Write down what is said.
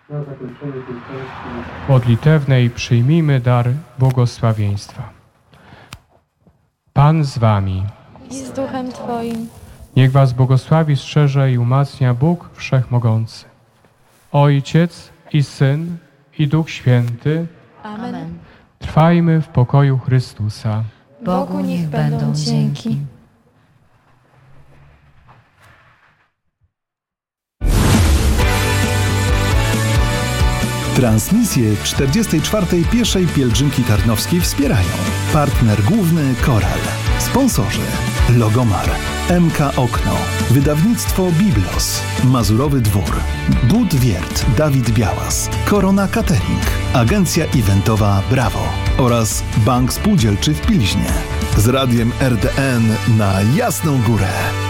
Na zakończenie tej części modlitewnej przyjmijmy dar błogosławieństwa. Pan z wami. I z duchem Twoim. Niech was błogosławi, strzeże i umacnia Bóg Wszechmogący. Ojciec i Syn i Duch Święty. Amen. Trwajmy w pokoju Chrystusa. Bogu niech będą dzięki. Transmisję 44. Pieszej Pielgrzymki Tarnowskiej wspierają partner główny Koral, sponsorzy Logomar, MK Okno, wydawnictwo Biblos, Mazurowy Dwór, Bud Wiert Dawid Białas, Korona Catering, agencja eventowa Brawo oraz Bank Spółdzielczy w Pilźnie. Z radiem RDN na Jasną Górę.